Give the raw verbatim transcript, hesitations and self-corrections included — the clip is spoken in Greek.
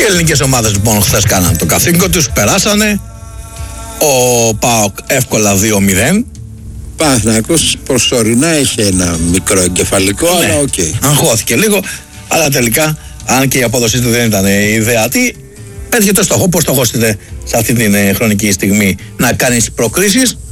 ελληνικές ομάδες λοιπόν χθες κάναν το καθήκον τους, περάσανε. Ο ΠΑΟΚ εύκολα δύο μηδέν. Παναθηναϊκός προσωρινά έχει ένα μικρό εγκεφαλικό, ναι, αλλά οκ. Okay. Αγχώθηκε λίγο, αλλά τελικά, αν και η απόδοσή του δεν ήταν ιδεατή, πέτυχε το στόχο. Πώς στοχόσετε σε αυτή την χρονική στιγμή να κάνεις προκρίσεις?